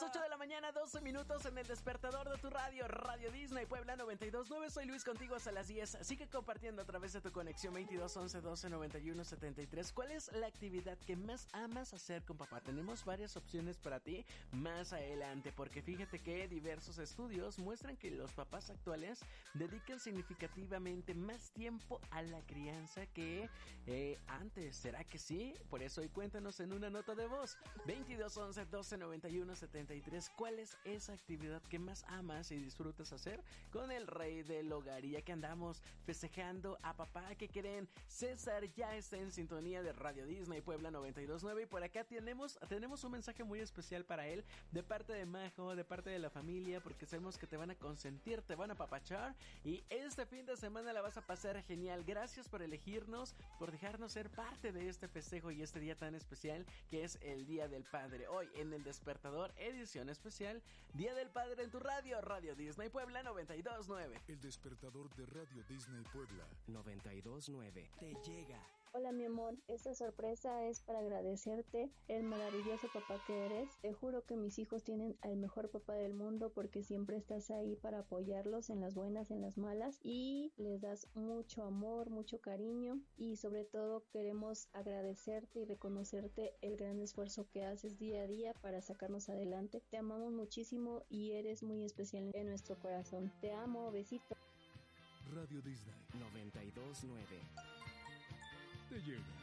las 8 de la mañana, 12 minutos en el despertador de tu radio, Radio Disney Puebla 92.9. Soy Luis, contigo hasta las 10. Sigue compartiendo a través de tu conexión 22 11 12 91 73. ¿Cuál es la actividad que más amas hacer con papá? Tenemos varias opciones para ti más adelante, porque fíjate que diversos estudios muestran que los papás actuales dedican significativamente más tiempo a la crianza que antes. ¿Será que sí? Por eso hoy cuéntanos en una nota de voz 22 11 12 91 73. ¿Cuál es esa actividad que más amas y disfrutas hacer con el rey del hogar? Y ya que andamos festejando a papá, ¿qué creen? César ya está en sintonía de Radio Disney Puebla 92.9 y por acá tenemos un mensaje muy especial para él de parte de Majo, de parte de la familia, porque sabemos que te van a consentir, te van a apapachar y este fin de semana la vas a pasar genial. Gracias por elegirnos, por dejarnos ser parte de este festejo y este día tan especial que es el Día del Padre. Hoy en El Despertador, edición especial, Día del Padre en tu radio, Radio Disney Puebla 92.9. El Despertador de Radio Disney Puebla 92.9 te llega. Hola mi amor, esta sorpresa es para agradecerte el maravilloso papá que eres. Te juro que mis hijos tienen al mejor papá del mundo porque siempre estás ahí para apoyarlos en las buenas, en las malas y les das mucho amor, mucho cariño y sobre todo queremos agradecerte y reconocerte el gran esfuerzo que haces día a día para sacarnos adelante. Te amamos muchísimo y eres muy especial en nuestro corazón. Te amo, besito. Radio Disney 92.9 te llega.